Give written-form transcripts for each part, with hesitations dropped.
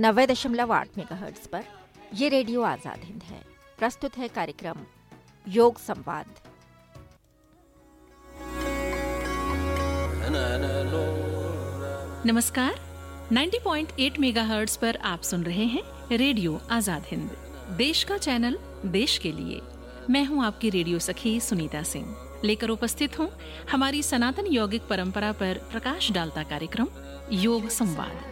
90.8 megahertz पर ये radio Azad Hind है। प्रस्तुत है कार्यक्रम योग संवाद। नमस्कार, 90.8 मेगाहर्ट्ज पर आप सुन रहे हैं रेडियो आजाद हिंद, देश का चैनल देश के लिए। मैं हूं आपकी रेडियो सखी सुनीता सिंह, लेकर उपस्थित हूं हमारी सनातन यौगिक परंपरा पर प्रकाश डालता कार्यक्रम योग संवाद।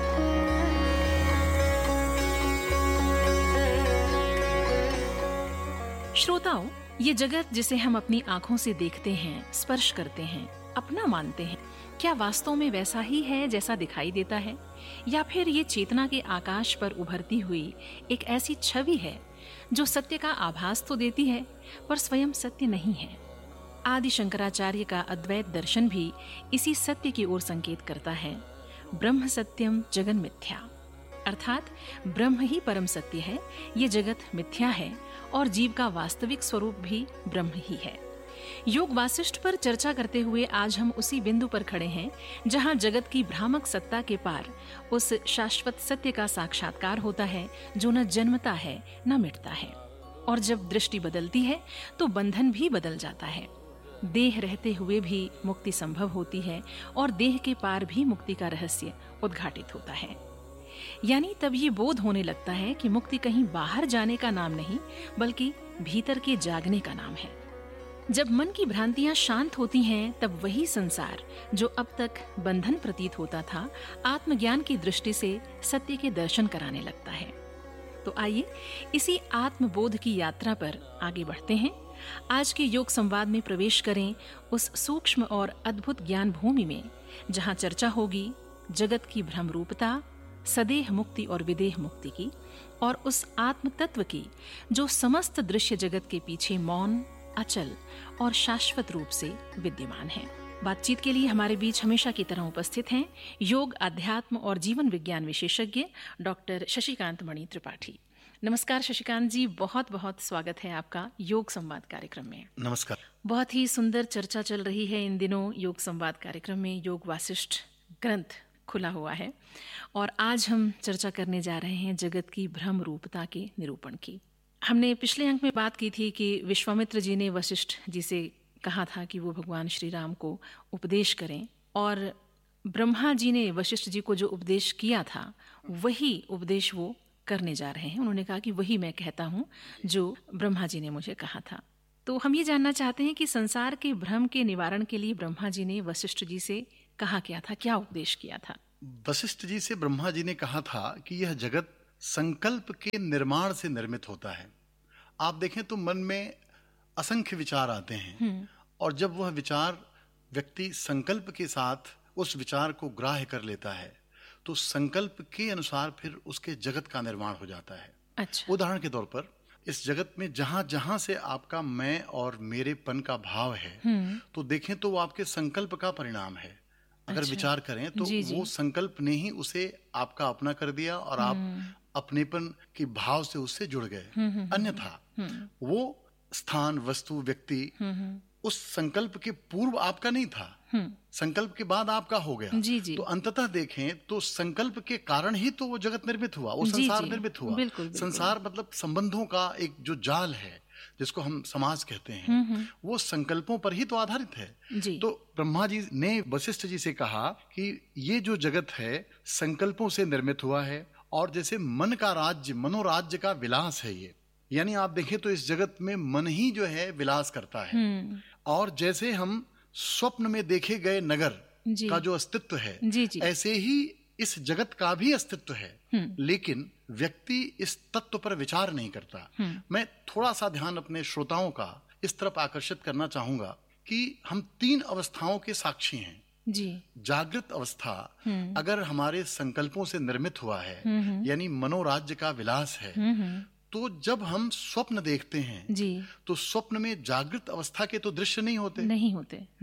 श्रोताओं, ये जगत जिसे हम अपनी आंखों से देखते हैं, स्पर्श करते हैं, अपना मानते हैं, क्या वास्तव में वैसा ही है जैसा दिखाई देता है, या फिर ये चेतना के आकाश पर उभरती हुई एक ऐसी छवि है जो सत्य का आभास तो देती है पर स्वयं सत्य नहीं है। आदि शंकराचार्य का अद्वैत दर्शन भी इसी सत्य की ओर संकेत करता है। ब्रह्म सत्यम जगन मिथ्या, अर्थात ब्रह्म ही परम सत्य है, ये जगत मिथ्या है और जीव का वास्तविक स्वरूप भी ब्रह्म ही है। योग वासिष्ठ पर चर्चा करते हुए आज हम उसी बिंदु पर खड़े हैं जहां जगत की भ्रामक सत्ता के पार उस शाश्वत सत्य का साक्षात्कार होता है जो न जन्मता है न मिटता है। और जब दृष्टि बदलती है तो बंधन भी बदल जाता है। देह रहते हुए भी मुक्ति संभव होती है और देह के पार भी मुक्ति का रहस्य उद्घाटित होता है। यानी तब ये बोध होने लगता है कि मुक्ति कहीं बाहर जाने का नाम नहीं, बल्कि भीतर के जागने का नाम है। जब मन की भ्रांतियां शांत होती हैं, तब वही संसार जो अब तक बंधन प्रतीत होता था, आत्मज्ञान की दृष्टि से सत्य के दर्शन कराने लगता है। तो आइए इसी आत्मबोध की यात्रा पर आगे बढ़ते हैं। आज के योग संवाद में प्रवेश करें उस सूक्ष्म और अद्भुत ज्ञान भूमि में जहां चर्चा होगी जगत की भ्रम रूपता, सदेह मुक्ति और विदेह मुक्ति की, और उस आत्म तत्व की जो समस्त दृश्य जगत के पीछे मौन, अचल और शाश्वत रूप से विद्यमान है। बातचीत के लिए हमारे बीच हमेशा की तरह उपस्थित हैं योग, अध्यात्म और जीवन विज्ञान विशेषज्ञ डॉक्टर शशिकांत मणि त्रिपाठी। नमस्कार शशिकांत जी, बहुत बहुत स्वागत है आपका योग संवाद कार्यक्रम में। नमस्कार। बहुत ही सुंदर चर्चा चल रही है इन दिनों योग संवाद कार्यक्रम में। योग वासिष्ठ ग्रंथ खुला हुआ है और आज हम चर्चा करने जा रहे हैं जगत की भ्रम रूपता के निरूपण की। हमने पिछले अंक में बात की थी कि विश्वामित्र जी ने वशिष्ठ जी से कहा था कि वो भगवान श्री राम को उपदेश करें, और ब्रह्मा जी ने वशिष्ठ जी को जो उपदेश किया था वही उपदेश वो करने जा रहे हैं। उन्होंने कहा कि वही मैं कहता हूँ जो ब्रह्मा जी ने मुझे कहा था। तो हम ये जानना चाहते हैं कि संसार के भ्रम के निवारण के लिए ब्रह्मा जी ने वशिष्ठ जी से कहा क्या था, क्या उपदेश किया था? वशिष्ठ जी से ब्रह्मा जी ने कहा था कि यह जगत संकल्प के निर्माण से निर्मित होता है। आप देखें तो मन में असंख्य विचार आते हैं, और जब वह विचार व्यक्ति संकल्प के साथ उस विचार को ग्राह्य कर लेता है तो संकल्प के अनुसार फिर उसके जगत का निर्माण हो जाता है। अच्छा। उदाहरण के तौर पर इस जगत में जहां जहां से आपका मैं और मेरेपन का भाव है, तो देखें तो वो आपके संकल्प का परिणाम है। अगर विचार करें तो वो संकल्प ने ही उसे आपका अपना कर दिया और आप अपनेपन के भाव से उससे जुड़ गए। अन्यथा वो स्थान, वस्तु, व्यक्ति उस संकल्प के पूर्व आपका नहीं था, संकल्प के बाद आपका हो गया। तो अंततः देखें तो संकल्प के कारण ही तो वो जगत निर्मित हुआ, वो संसार निर्मित हुआ। संसार मतलब संबंधों का एक जो जाल है जिसको हम समाज कहते हैं, वो संकल्पों पर ही तो आधारित है। तो ब्रह्मा जी ने वशिष्ठ जी से कहा कि ये जो जगत है संकल्पों से निर्मित हुआ है, और जैसे मन का राज्य, मनोराज्य का विलास है ये। यानी आप देखें तो इस जगत में मन ही जो है विलास करता है, और जैसे हम स्वप्न में देखे गए नगर का जो अस्तित्व है, ऐसे ही इस जगत का भी अस्तित्व है, लेकिन व्यक्ति इस तत्व पर विचार नहीं करता। मैं थोड़ा सा ध्यान अपने श्रोताओं का इस तरफ आकर्षित करना चाहूंगा कि हम 3 अवस्थाओं के साक्षी हैं। जागृत अवस्था अगर हमारे संकल्पों से निर्मित हुआ है, यानी मनोराज्य का विलास है, तो जब हम स्वप्न देखते हैं तो स्वप्न में जागृत अवस्था के तो दृश्य नहीं होते।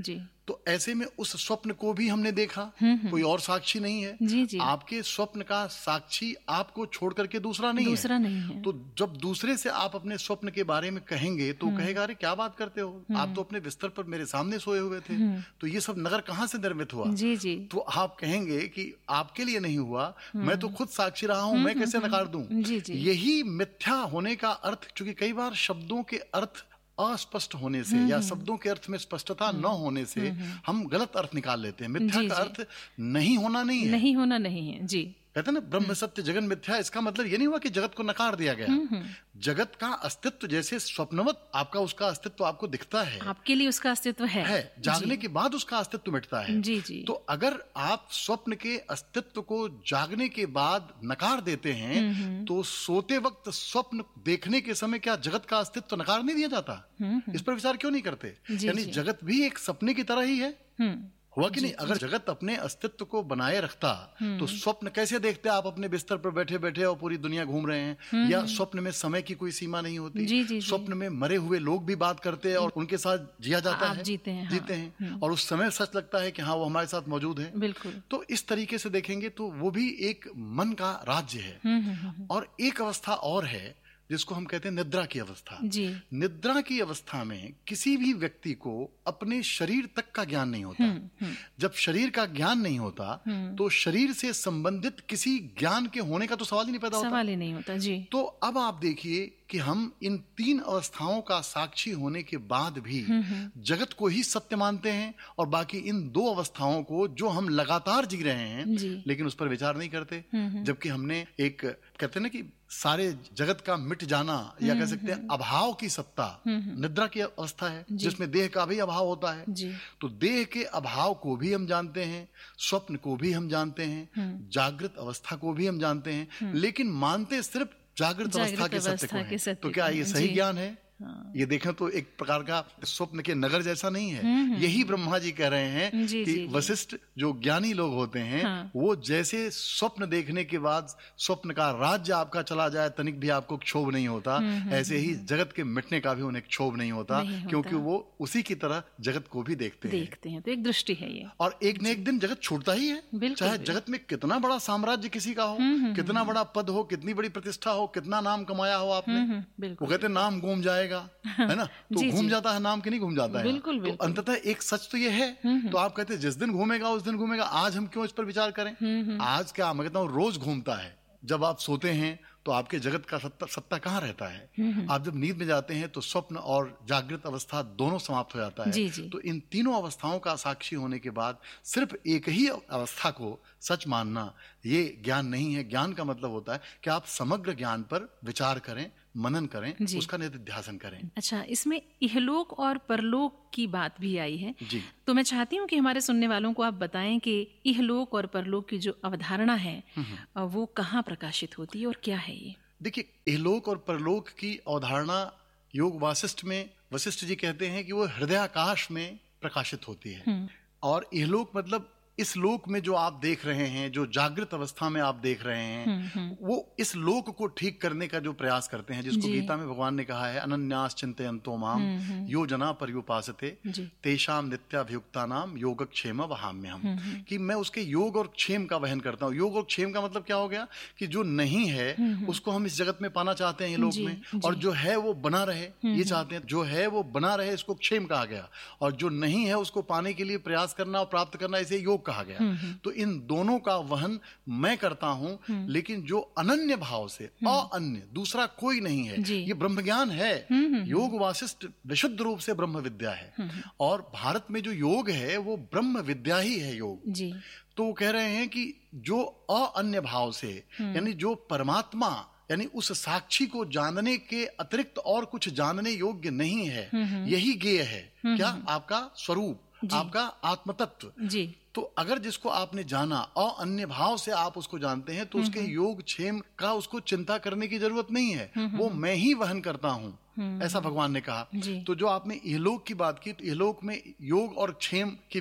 तो ऐसे में उस स्वप्न को भी हमने देखा, कोई और साक्षी नहीं है। जी जी। आपके स्वप्न का साक्षी आपको छोड़ करके दूसरा नहीं है। तो जब दूसरे से आप अपने स्वप्न के बारे में कहेंगे तो कहेगा, अरे क्या बात करते हो, आप तो अपने बिस्तर पर मेरे सामने सोए हुए थे, तो ये सब नगर कहाँ से निर्मित हुआ? जी जी। तो आप कहेंगे कि आपके लिए नहीं हुआ, मैं तो खुद साक्षी रहा हूं, मैं कैसे नकार दूं? जी जी। यही मिथ्या होने का अर्थ, क्योंकि कई बार शब्दों के अर्थ अस्पष्ट होने से या शब्दों के अर्थ में स्पष्टता न होने से हम गलत अर्थ निकाल लेते हैं। मिथ्या का अर्थ नहीं होना नहीं है, नहीं होना नहीं है। जी, कहते हैं ना ब्रह्म सत्य जगन मिथ्या। इसका मतलब ये नहीं हुआ कि जगत को नकार दिया गया। जगत का अस्तित्व जैसे स्वप्नवत आपका उसका अस्तित्व आपको दिखता है, आपके लिए उसका अस्तित्व है। जागने के बाद उसका अस्तित्व मिटता है। जी जी। तो अगर आप स्वप्न के अस्तित्व को जागने के बाद नकार देते हैं तो सोते वक्त स्वप्न देखने के समय क्या जगत का अस्तित्व नकार नहीं दिया जाता? इस पर विचार क्यों नहीं करते? यानी जगत भी एक सपने की तरह ही है, हुआ कि नहीं? अगर जगत अपने अस्तित्व को बनाए रखता तो स्वप्न कैसे देखते आप अपने बिस्तर पर बैठे बैठे और पूरी दुनिया घूम रहे हैं? या स्वप्न में समय की कोई सीमा नहीं होती? जी जी। स्वप्न में मरे हुए लोग भी बात करते हैं और उनके साथ जिया जाता है, जीते हैं और उस समय सच लगता है कि हाँ वो हमारे साथ मौजूद है। बिल्कुल। तो इस तरीके से देखेंगे तो वो भी एक मन का राज्य है। और एक अवस्था और है जिसको हम कहते हैं निद्रा की अवस्था। जी। निद्रा की अवस्था में किसी भी व्यक्ति को अपने शरीर तक का ज्ञान नहीं होता। जब शरीर का ज्ञान नहीं होता तो शरीर से संबंधित किसी ज्ञान के होने का तो सवाल ही नहीं पैदा होता। सवाल ही नहीं होता। जी। तो अब आप देखिए कि हम इन तीन अवस्थाओं का साक्षी होने के बाद भी जगत को ही सत्य मानते हैं और बाकी इन दो अवस्थाओं को जो हम लगातार जी रहे हैं लेकिन उस पर विचार नहीं करते। जबकि हमने एक कहते हैं ना कि सारे जगत का मिट जाना या कह सकते हैं अभाव की सत्ता निद्रा की अवस्था है जिसमें देह का भी अभाव होता है। तो देह के अभाव को भी हम जानते हैं, स्वप्न को भी हम जानते हैं, जागृत अवस्था को भी हम जानते हैं, लेकिन मानते सिर्फ जागृत अवस्था के सत्य को है। तो क्या ये सही ज्ञान है? ये देखें तो एक प्रकार का स्वप्न के नगर जैसा नहीं है। यही ब्रह्मा जी कह रहे हैं कि वशिष्ठ जो ज्ञानी लोग होते हैं वो जैसे स्वप्न देखने के बाद स्वप्न का राज्य आपका चला जाए तनिक भी आपको क्षोभ नहीं होता, ऐसे ही जगत के मिटने का भी उन्हें क्षोभ नहीं होता, क्योंकि वो उसी की तरह जगत को भी देखते हैं। तो एक दृष्टि है ये। और एक न एक दिन जगत छूटता ही है, चाहे जगत में कितना बड़ा साम्राज्य किसी का हो, कितना बड़ा पद हो, कितनी बड़ी प्रतिष्ठा हो, कितना नाम कमाया हो आपने, वो कहते हैं नाम घूम जाएगा, है ना? तो घूम जाता है नाम कि नहीं घूम जाता है? बिल्कुल, तो अंततः एक सच तो ये है। तो आप कहते हैं जिस दिन घूमेगा उस दिन घूमेगा, आज हम क्यों इस पर विचार करें? आज क्या मैं कहता हूँ रोज घूमता है। जब आप सोते हैं तो आपके जगत का सत्ता कहाँ रहता है? आप जब नींद में जाते हैं तो स्वप्न और जागृत अवस्था दोनों समाप्त हो जाता है। तो इन तीनों अवस्थाओं का साक्षी होने के बाद सिर्फ एक ही अवस्था को सच मानना ये ज्ञान नहीं है। ज्ञान का मतलब होता है कि आप समग्र ज्ञान पर विचार करें, मनन करें, उसका निधिध्यासन करें। अच्छा, इसमें इहलोक और परलोक की बात भी आई है जी। तो मैं चाहती हूँ कि हमारे सुनने वालों को आप बताएं कि इहलोक और परलोक की जो अवधारणा है वो कहाँ प्रकाशित होती है और क्या है ये? देखिए, इहलोक और परलोक की अवधारणा योग वासिष्ठ में वशिष्ठ जी कहते हैं कि वो हृदयाकाश में प्रकाशित होती है। और इहलोक मतलब इस लोक में जो आप देख रहे हैं, जो जागृत अवस्था में आप देख रहे हैं, वो इस लोक को ठीक करने का जो प्रयास करते हैं, जिसको गीता में भगवान ने कहा है अनन्यास चिंतयन्तो माम यो जना पर्युपासते तेषाम नित्याभियुक्तानाम योगक्षेम वहाम्यहम, कि मैं उसके योग और क्षेम का वहन करता हूँ। योग और क्षेम का मतलब क्या हो गया कि जो नहीं है उसको हम इस जगत में पाना चाहते हैं ये लोक में, और जो है वो बना रहे ये चाहते हैं। जो है वो बना रहे इसको क्षेम कहा गया, और जो नहीं है उसको पाने के लिए प्रयास करना और प्राप्त करना इसे योग कहा गया। तो इन दोनों का वहन मैं करता हूं, लेकिन जो अनन्य भाव से अन्य दूसरा कोई नहीं है, ये ब्रह्म ज्ञान है। योग वासिष्ठ विशुद्ध रूप से ब्रह्म विद्या है, और भारत में जो योग है वो ब्रह्म विद्या ही है योग जी। तो वो कह रहे हैं कि जो अन्य भाव से यानी जो परमात्मा यानी उस साक्षी को जानने के अतिरिक्त और कुछ जानने योग्य नहीं है, यही ज्ञेय है। क्या? आपका स्वरूप, आपका आत्म तत्व जी। तो अगर जिसको आपने जाना और अन्य भाव से आप उसको जानते हैं तो उसके योग क्षेम का उसको चिंता करने की जरूरत नहीं है, वो मैं ही वहन करता हूँ, ऐसा भगवान ने कहा। तो जो आपने इहलोक की बात की, तो इहलोक में योग और क्षेम की व्यक्ति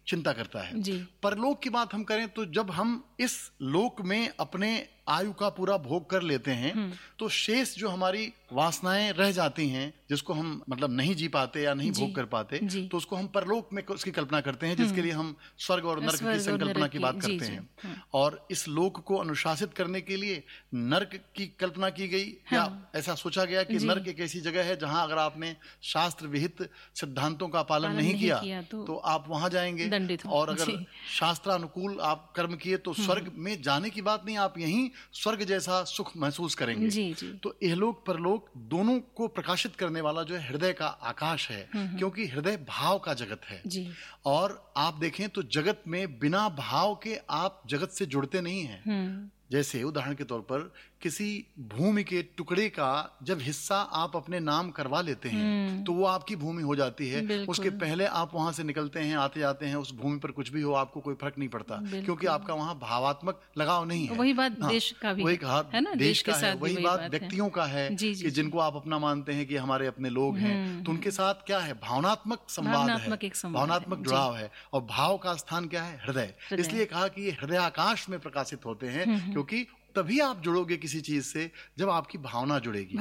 चिंता करता है। परलोक की बात हम करें तो जब हम इस लोक में अपने आयु का पूरा भोग कर लेते हैं तो शेष जो हमारी वासनाएं रह जाती हैं, जिसको हम मतलब नहीं जी पाते या नहीं भोग कर पाते, तो उसको हम परलोक में उसकी कल्पना करते हैं, जिसके लिए हम स्वर्ग और नर्क की संकल्पना की बात करते हैं। और इस लोक को अनुशासित करने के लिए नर्क की कल्पना की गई, या ऐसा सोचा गया कि नर्क एक ऐसी जगह है जहां अगर आपने शास्त्र विहित सिद्धांतों का पालन नहीं किया तो आप वहां जाएंगे, और अगर शास्त्रानुकूल आप कर्म किए तो स्वर्ग में जाने की बात नहीं, आप यहीं स्वर्ग जैसा सुख महसूस करेंगे। तो इहलोक परलोक दोनों को प्रकाशित करने वाला जो है हृदय का आकाश है, क्योंकि हृदय भाव का जगत है। और आप देखें तो जगत में बिना भाव के आप जगत से जुड़ते नहीं हैं। जैसे उदाहरण के तौर पर किसी भूमि के टुकड़े का जब हिस्सा आप अपने नाम करवा लेते हैं तो वो आपकी भूमि हो जाती है। उसके पहले आप वहां से निकलते हैं, आते जाते हैं, उस भूमि पर कुछ भी हो आपको कोई फर्क नहीं पड़ता, क्योंकि आपका वहां भावात्मक लगाव नहीं है। वही बात देश का भी वही कहा, देश का है, वही बात व्यक्तियों का है कि जिनको आप अपना मानते हैं कि हमारे अपने लोग हैं, तो उनके साथ क्या है, भावनात्मक संवाद है, भावनात्मक जुड़ाव है। और भाव का स्थान क्या है, हृदय। इसलिए कहा कि ये हृदय आकाश में प्रकाशित होते हैं, क्योंकि तभी आप जुड़ोगे किसी चीज से जब आपकी भावना जुड़ेगी।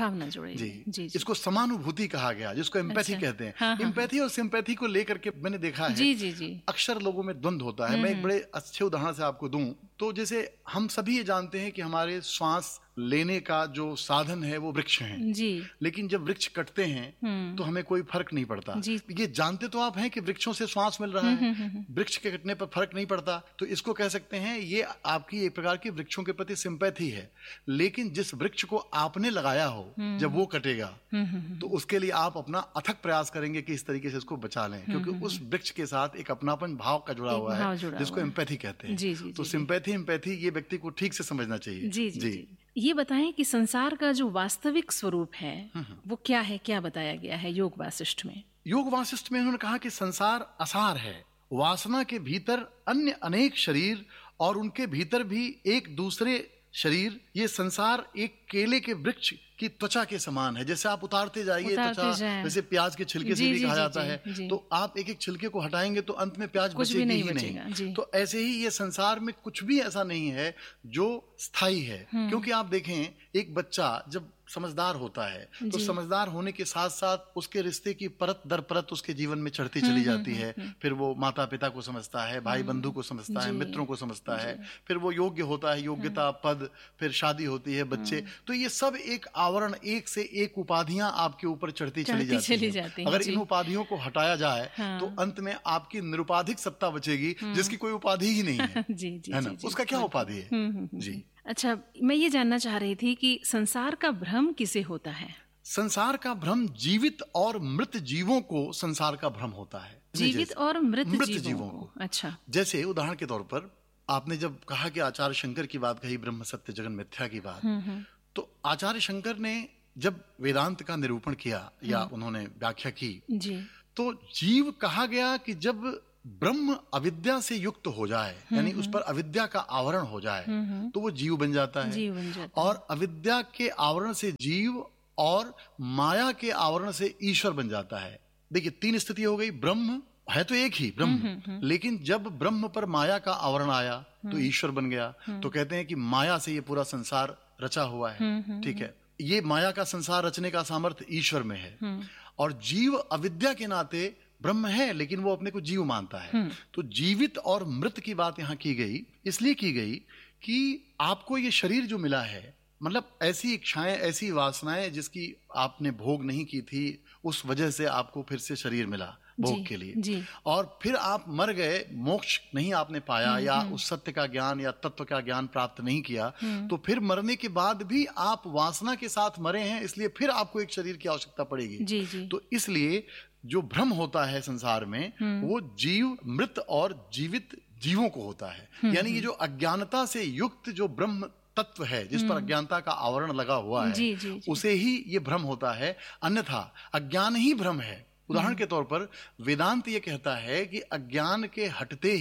जी। इसको समानुभूति कहा गया, जिसको एम्पैथी कहते हैं। एम्पैथी और सिंपैथी को लेकर के मैंने देखा है अक्सर लोगों में द्वंद्व होता है। मैं एक बड़े अच्छे उदाहरण से आपको दूं तो जैसे हम सभी ये जानते हैं कि हमारे श्वास लेने का जो साधन है वो वृक्ष हैं जी। लेकिन जब वृक्ष कटते हैं तो हमें कोई फर्क नहीं पड़ता। ये जानते तो आप हैं कि वृक्षों से श्वास मिल रहा है, वृक्ष के कटने पर फर्क नहीं पड़ता। तो इसको कह सकते हैं ये आपकी एक प्रकार की वृक्षों के प्रति सिंपैथी है। लेकिन जिस वृक्ष को आपने लगाया हो जब वो कटेगा तो उसके लिए आप अपना अथक प्रयास करेंगे कि इस तरीके से इसको बचा लें, क्योंकि उस वृक्ष के साथ एक अपनापन भाव का जुड़ा हुआ है, जिसको एम्पैथी कहते हैं। तो सिंपैथी एम्पैथी ये व्यक्ति को ठीक से समझना चाहिए। जी। ये बताएं कि संसार का जो वास्तविक स्वरूप है वो क्या है, क्या बताया गया है योग वासिष्ठ में? योग वासिष्ठ में उन्होंने कहा कि संसार असार है, वासना के भीतर अन्य अनेक शरीर और उनके भीतर भी एक दूसरे शरीर। ये संसार एक केले के वृक्ष की त्वचा के समान है। जैसे आप उतारते जाइए त्वचा, जैसे प्याज के छिलके से भी कहा जाता है, तो आप एक एक छिलके को हटाएंगे तो अंत में प्याज बचेगी ही नहीं। तो ऐसे ही ये संसार में कुछ भी ऐसा नहीं है जो स्थायी है। क्योंकि आप देखें एक बच्चा जब समझदार होता है तो समझदार होने के साथ साथ उसके रिश्ते की परत दर परत उसके जीवन में चढ़ती चली जाती है। फिर वो माता पिता को समझता है, भाई बंधु को समझता है, मित्रों को समझता है, फिर वो योग्य होता है, योग्यता पद, फिर शादी होती है, बच्चे। तो ये सब एक आवरण, एक से एक उपाधियां आपके ऊपर चढ़ती चली जाती है। अगर इन उपाधियों को हटाया जाए तो अंत में आपकी निरुपाधिक सत्ता बचेगी, जिसकी कोई उपाधि ही नहीं है, है ना? उसका क्या उपाधि है? जी। अच्छा, मैं ये जानना चाह रही थी कि संसार का भ्रम किसे होता है? संसार का भ्रम जीवित और मृत जीवों को संसार का भ्रम होता है। जीवित और मृत जीवों को। अच्छा। जैसे उदाहरण के तौर पर आपने जब कहा कि आचार्य शंकर की बात कही, ब्रह्म सत्य जगन मिथ्या की बात, तो आचार्य शंकर ने जब वेदांत का निरूपण किया या उन्होंने व्याख्या की जी। तो जीव कहा गया कि जब ब्रह्म अविद्या से युक्त हो जाए, यानी उस पर अविद्या का आवरण हो जाए, तो वो जीव बन जाता है। और अविद्या के आवरण से जीव और माया के आवरण से ईश्वर बन जाता है। देखिए तीन स्थिति हो गई। ब्रह्म है तो एक ही ब्रह्म, लेकिन जब ब्रह्म पर माया का आवरण आया तो ईश्वर बन गया। तो कहते हैं कि माया से ये पूरा संसार रचा हुआ है। ठीक है, ये माया का संसार रचने का सामर्थ्य ईश्वर में है। और जीव अविद्या के नाते ब्रह्म है, लेकिन वो अपने को जीव मानता है। तो जीवित और मृत की बात यहाँ की गई, इसलिए की गई कि आपको ये शरीर जो मिला है, मतलब ऐसी इच्छाएं, ऐसी वासनाएं जिसकी आपने भोग नहीं की थी, उस वजह से आपको फिर से शरीर मिला भोग के लिए। और फिर आप मर गए, मोक्ष नहीं आपने पाया या उस सत्य का ज्ञान या तत्व का ज्ञान प्राप्त नहीं किया, तो फिर मरने के बाद भी आप वासना के साथ मरे हैं, इसलिए फिर आपको एक शरीर की आवश्यकता पड़ेगी। तो इसलिए जो भ्रम होता है संसार में वो जीव, मृत और जीवित जीवों को होता है। यानी ये जो अज्ञानता से युक्त जो ब्रह्म तत्व है, जिस पर अज्ञानता का आवरण लगा हुआ है, उसे ही ये भ्रम होता है। अन्यथा अज्ञान ही भ्रम है। उदाहरण के तौर पर वेदांत ये कहता है कि अज्ञान के हटते ही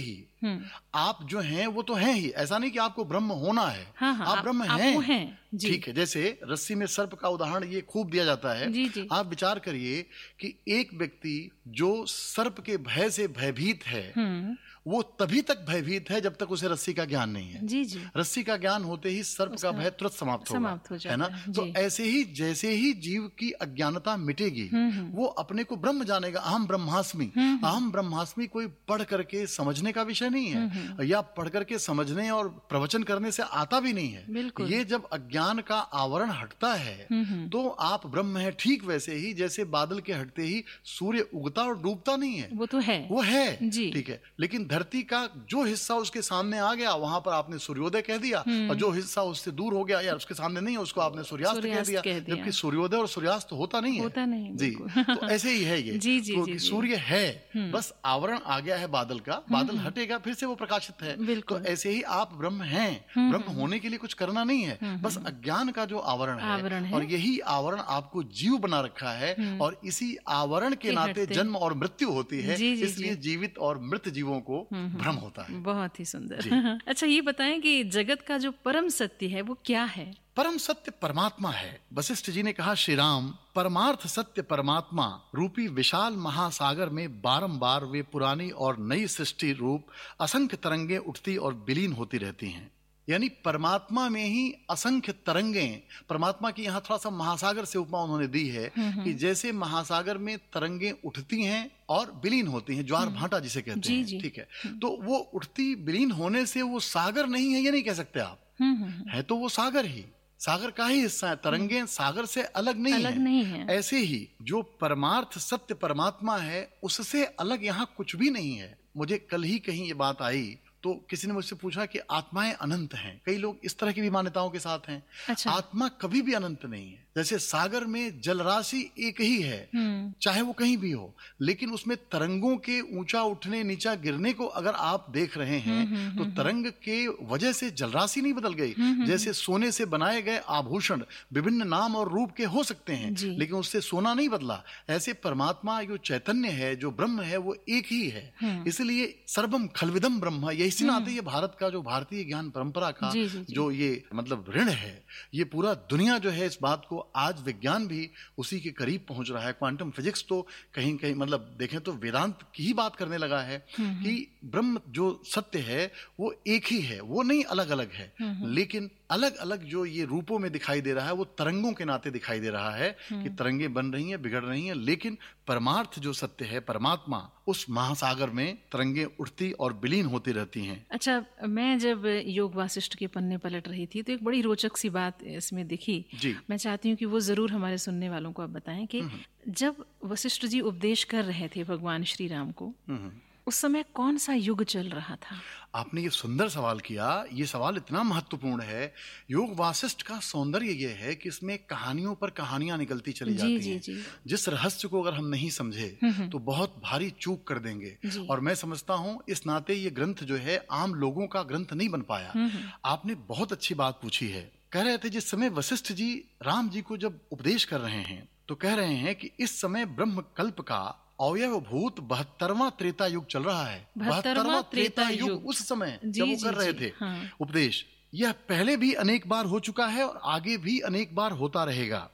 आप जो हैं वो तो हैं ही, ऐसा नहीं कि आपको ब्रह्म होना है। हाँ, हाँ, आप ब्रह्म हैं। ठीक है, जैसे रस्सी में सर्प का उदाहरण ये खूब दिया जाता है। जी। आप विचार करिए कि एक व्यक्ति जो सर्प के भय से भयभीत है वो तभी तक भयभीत है जब तक उसे रस्सी का ज्ञान नहीं है। जी। रस्सी का ज्ञान होते ही सर्प का भय तुरंत समाप्त हो जाता है ना। तो ऐसे ही जैसे ही जीव की अज्ञानता मिटेगी वो अपने को ब्रह्म जानेगा। अहम ब्रह्मास्मि। अहम ब्रह्मास्मि कोई पढ़ करके समझने का विषय नहीं है, या पढ़ करके समझने और प्रवचन करने से आता भी नहीं है। ये जब अज्ञान का आवरण हटता है तो आप ब्रह्म है। ठीक वैसे ही जैसे बादल के हटते ही सूर्य उगता और डूबता नहीं है, वो तो है, वो है। ठीक है, लेकिन धरती का जो हिस्सा उसके सामने आ गया वहां पर आपने सूर्योदय कह दिया, और जो हिस्सा उससे दूर हो गया या उसके सामने नहीं है उसको आपने सूर्यास्त कह दिया, जबकि सूर्योदय और सूर्यास्त होता नहीं है। जी, तो ऐसे ही है ये। तो सूर्य है, बस आवरण आ गया है बादल का, बादल हटेगा फिर से वो प्रकाशित है। तो ऐसे ही आप ब्रह्म हैं। ब्रह्म होने के लिए कुछ करना नहीं है, बस अज्ञान का जो आवरण है और यही आवरण आपको जीव बना रखा है, और इसी आवरण के नाते जन्म और मृत्यु होती है। इसलिए जीवित और मृत जीवों को भ्रम होता है। बहुत ही सुंदर। अच्छा, ये बताएं कि जगत का जो परम सत्य है वो क्या है? परम सत्य परमात्मा है। वशिष्ठ जी ने कहा, श्री राम परमार्थ सत्य परमात्मा रूपी विशाल महासागर में बारंबार वे पुरानी और नई सृष्टि रूप असंख्य तरंगें उठती और विलीन होती रहती हैं। यानी परमात्मा में ही असंख्य तरंगें। परमात्मा की यहाँ थोड़ा सा महासागर से उपमा उन्होंने दी है कि जैसे महासागर में तरंगें उठती हैं और विलीन होती हैं, ज्वार भाटा जिसे कहते हैं। ठीक है, तो वो उठती विलीन होने से वो सागर नहीं है ये नहीं कह सकते आप, है तो वो सागर ही, सागर का ही हिस्सा है। तरंगें सागर से अलग नहीं है। ऐसे ही जो परमार्थ सत्य परमात्मा है उससे अलग यहाँ कुछ भी नहीं है। मुझे कल ही कहीं ये बात आई तो किसी ने मुझसे पूछा कि आत्माएं अनंत हैं। कई लोग इस तरह की भी मान्यताओं के साथ हैं। अच्छा। आत्मा कभी भी अनंत नहीं है। जैसे सागर में जलराशि एक ही है, चाहे वो कहीं भी हो, लेकिन उसमें तरंगों के ऊंचा उठने नीचा गिरने को अगर आप देख रहे हैं तो तरंग के वजह से जलराशि नहीं बदल गई। जैसे सोने से बनाए गए आभूषण विभिन्न नाम और रूप के हो सकते हैं लेकिन उससे सोना नहीं बदला। ऐसे परमात्मा जो चैतन्य है, जो ब्रह्म है, वो एक ही है। इसलिए सर्वम खलविदम ब्रह्म, यही इसी नाते ये भारत का जो भारतीय ज्ञान परंपरा का जो ये मतलब ऋण है, ये पूरा दुनिया जो है इस बात को आज विज्ञान भी उसी के करीब पहुंच रहा है। क्वांटम फिजिक्स तो कहीं कहीं मतलब देखें तो वेदांत की ही बात करने लगा है कि ब्रह्म जो सत्य है वो एक ही है, वो नहीं अलग अलग है। लेकिन अलग अलग जो ये रूपों में दिखाई दे रहा है वो तरंगों के नाते दिखाई दे रहा है कि तरंगें बन रही हैं, बिगड़ रही हैं, लेकिन परमार्थ जो सत्य है परमात्मा, उस महासागर में तरंगें उठती और विलीन होती रहती हैं। अच्छा, मैं जब योग वासिष्ठ के पन्ने पलट रही थी तो एक बड़ी रोचक सी बात इसमें दिखी। मैं चाहती हूँ कि वो जरूर हमारे सुनने वालों को आप बताएं कि जब वशिष्ठ जी उपदेश कर रहे थे भगवान श्री राम को, उस समय कौन सा युग चल रहा था? आपने ये सुंदर सवाल किया। ये सवाल इतना महत्वपूर्ण है। योग वासिष्ठ का सौंदर्य ये है कि इसमें कहानियों पर कहानियां निकलती चली जाती हैं। जिस रहस्य को अगर हम नहीं समझे तो बहुत भारी चूक कर देंगे। और मैं समझता हूँ इस नाते ये ग्रंथ जो है आम लोगों का ग्रंथ नहीं बन पाया। आपने बहुत अच्छी बात पूछी है। कह रहे थे जिस समय वशिष्ठ जी राम जी को जब उपदेश कर रहे हैं तो कह रहे हैं कि इस समय ब्रह्म कल्प का अवयवभूत 72वां त्रेता युग चल रहा है। 72वां त्रेता युग उस समय जब वो कर रहे थे उपदेश, यह पहले भी अनेक बार हो चुका है और आगे भी अनेक बार होता रहेगा।